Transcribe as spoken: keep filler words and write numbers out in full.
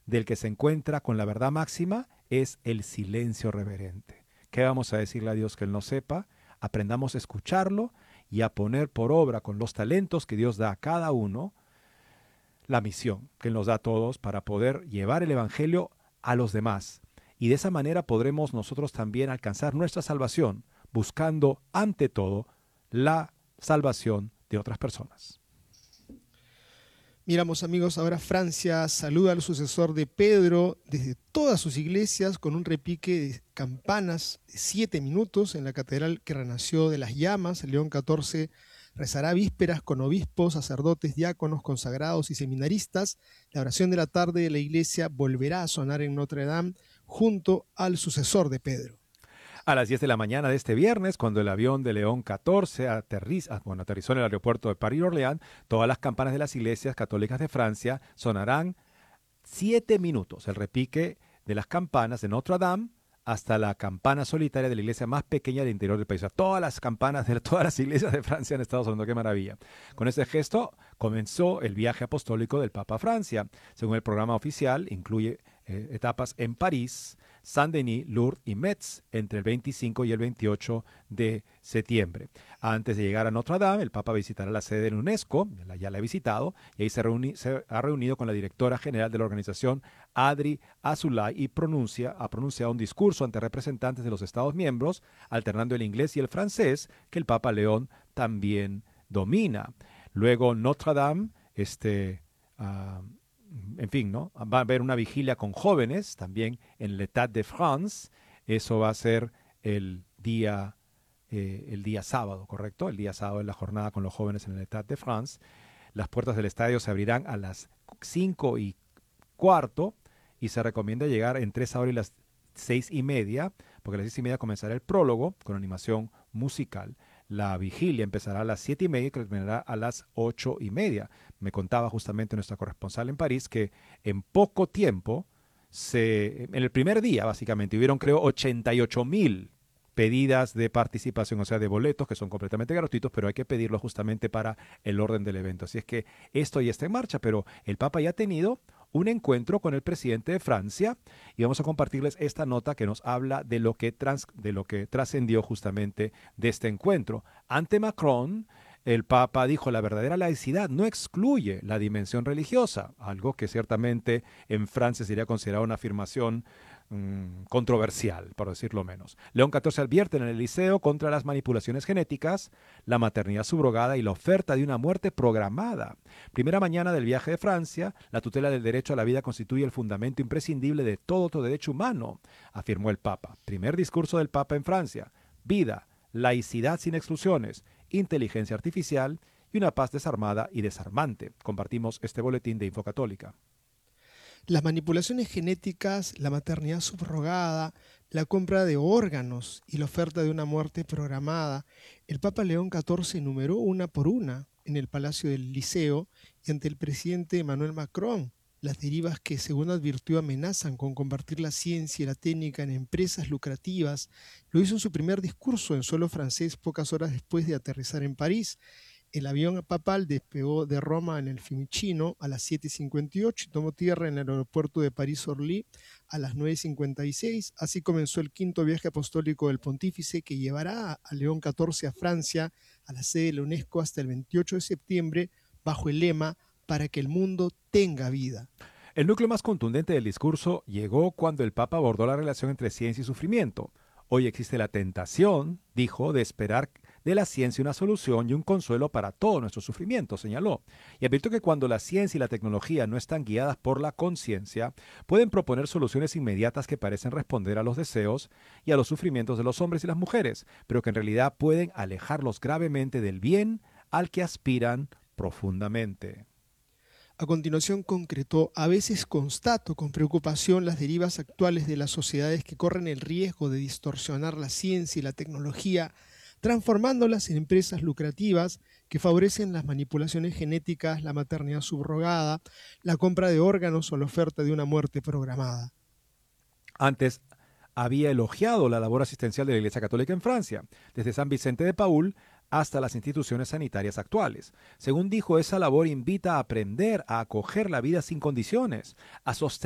del que se encuentra con la verdad máxima es el silencio reverente. ¿Qué vamos a decirle a Dios que Él no sepa? Aprendamos a escucharlo y a poner por obra con los talentos que Dios da a cada uno la misión que Él nos da a todos para poder llevar el Evangelio a los demás. Y de esa manera podremos nosotros también alcanzar nuestra salvación, buscando ante todo la salvación de otras personas. Miramos, amigos, ahora Francia saluda al sucesor de Pedro desde todas sus iglesias con un repique de campanas de siete minutos en la catedral que renació de las llamas. León catorce rezará vísperas con obispos, sacerdotes, diáconos, consagrados y seminaristas. La oración de la tarde de la iglesia volverá a sonar en Notre Dame junto al sucesor de Pedro. A las diez de la mañana de este viernes, cuando el avión de León catorce aterriza, bueno, aterrizó en el aeropuerto de París-Orléans, todas las campanas de las iglesias católicas de Francia sonarán siete minutos. El repique de las campanas de Notre Dame hasta la campana solitaria de la iglesia más pequeña del interior del país. O sea, todas las campanas de todas las iglesias de Francia han estado sonando. ¡Qué maravilla! Con este gesto comenzó el viaje apostólico del Papa a Francia. Según el programa oficial, incluye eh, etapas en París, Saint-Denis, Lourdes y Metz entre el veinticinco y el veintiocho de septiembre. Antes de llegar a Notre Dame, el Papa visitará la sede de la UNESCO, ya la ha visitado, y ahí se, reuni, se ha reunido con la directora general de la organización, Adri Azoulay, y pronuncia, ha pronunciado un discurso ante representantes de los Estados miembros, alternando el inglés y el francés, que el Papa León también domina. Luego Notre Dame, este... Uh, en fin, ¿no? Va a haber una vigilia con jóvenes también en l'État de France. Eso va a ser el día, eh, el día sábado, ¿correcto? El día sábado es la jornada con los jóvenes en l'État de France. Las puertas del estadio se abrirán a las cinco y cuarto y se recomienda llegar entre esa hora y las seis y media, porque a las seis y media comenzará el prólogo con animación musical. La vigilia empezará a las siete y media y terminará a las ocho y media. Me contaba justamente nuestra corresponsal en París que en poco tiempo, se, en el primer día básicamente, hubieron creo ochenta y ocho mil pedidas de participación, o sea, de boletos que son completamente gratuitos, pero hay que pedirlos justamente para el orden del evento. Así es que esto ya está en marcha, pero el Papa ya ha tenido un encuentro con el presidente de Francia y vamos a compartirles esta nota que nos habla de lo que, trans, de lo que trascendió justamente de este encuentro. Ante Macron, el Papa dijo: la verdadera laicidad no excluye la dimensión religiosa, algo que ciertamente en Francia sería considerado una afirmación mmm, controversial, por decirlo menos. León catorce advierte en el Liceo contra las manipulaciones genéticas, la maternidad subrogada y la oferta de una muerte programada. Primera mañana del viaje de Francia, la tutela del derecho a la vida constituye el fundamento imprescindible de todo otro derecho humano, afirmó el Papa. Primer discurso del Papa en Francia: vida, laicidad sin exclusiones, inteligencia artificial y una paz desarmada y desarmante. Compartimos este boletín de Infocatólica. Las manipulaciones genéticas, la maternidad subrogada, la compra de órganos y la oferta de una muerte programada. El Papa León catorce enumeró una por una en el Palacio del Liceo y ante el presidente Emmanuel Macron las derivas que, según advirtió, amenazan con convertir la ciencia y la técnica en empresas lucrativas. Lo hizo en su primer discurso en suelo francés pocas horas después de aterrizar en París. El avión papal despegó de Roma en el Fiumicino a las siete y cincuenta y ocho y tomó tierra en el aeropuerto de París-Orly a las nueve y cincuenta y seis. Así comenzó el quinto viaje apostólico del pontífice, que llevará a León catorce a Francia, a la sede de la UNESCO, hasta el veintiocho de septiembre, bajo el lema «Para que el mundo tenga vida». El núcleo más contundente del discurso llegó cuando el Papa abordó la relación entre ciencia y sufrimiento. Hoy existe la tentación, dijo, de esperar de la ciencia una solución y un consuelo para todo nuestro sufrimiento, señaló. Y advirtió que cuando la ciencia y la tecnología no están guiadas por la conciencia, pueden proponer soluciones inmediatas que parecen responder a los deseos y a los sufrimientos de los hombres y las mujeres, pero que en realidad pueden alejarlos gravemente del bien al que aspiran profundamente. A continuación concretó: a veces constato con preocupación las derivas actuales de las sociedades que corren el riesgo de distorsionar la ciencia y la tecnología, transformándolas en empresas lucrativas que favorecen las manipulaciones genéticas, la maternidad subrogada, la compra de órganos o la oferta de una muerte programada. Antes había elogiado la labor asistencial de la Iglesia Católica en Francia, desde San Vicente de Paúl hasta las instituciones sanitarias actuales. Según dijo, esa labor invita a aprender a acoger la vida sin condiciones, a sostener